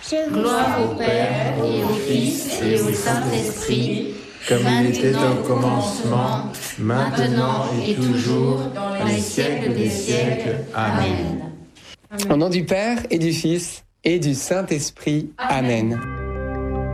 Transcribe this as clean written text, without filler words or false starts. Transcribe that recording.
Gloire au Père et au Fils et au Saint-Esprit, comme il était au commencement, maintenant et toujours, dans les siècles des siècles. Amen. Au nom du Père et du Fils et du Saint-Esprit. Amen.